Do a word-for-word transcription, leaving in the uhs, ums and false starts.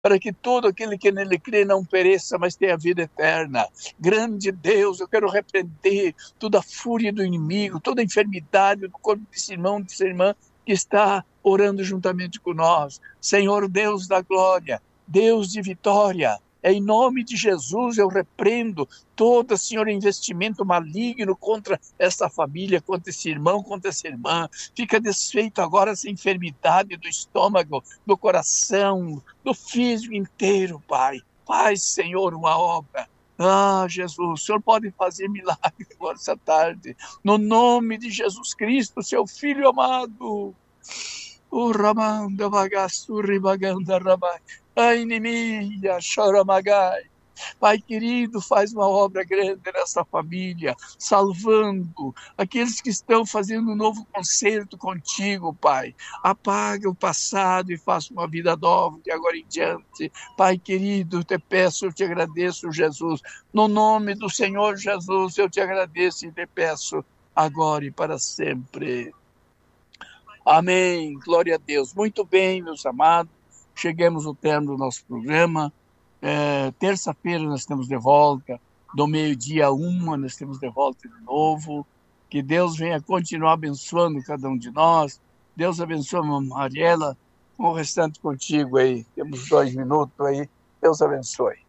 para que todo aquele que nele crê não pereça, mas tenha vida eterna. Grande Deus, eu quero repreender toda a fúria do inimigo, toda a enfermidade do corpo desse irmão, dessa irmã que está orando juntamente com nós. Senhor Deus da glória, Deus de vitória, em nome de Jesus eu repreendo todo, Senhor, investimento maligno contra essa família, contra esse irmão, contra essa irmã. Fica desfeito agora essa enfermidade do estômago, do coração, do físico inteiro, Pai. Faz, Senhor, uma obra. Ah, Jesus, o Senhor pode fazer milagre agora essa tarde. No nome de Jesus Cristo, seu Filho amado. O Ramanda Bagassuri Baganda Rabai. A inimia, Choramagai. Pai querido, faz uma obra grande nessa família, salvando aqueles que estão fazendo um novo concerto contigo, Pai. Apaga o passado e faça uma vida nova de agora em diante. Pai querido, eu te peço, eu te agradeço, Jesus. No nome do Senhor Jesus, eu te agradeço e te peço agora e para sempre. Amém. Glória a Deus. Muito bem, meus amados. Chegamos ao termo do nosso programa. É, terça-feira nós estamos de volta. Do meio-dia a uma nós estamos de volta de novo. Que Deus venha continuar abençoando cada um de nós. Deus abençoe a Mariela. O restante contigo aí. Temos dois minutos aí. Deus abençoe.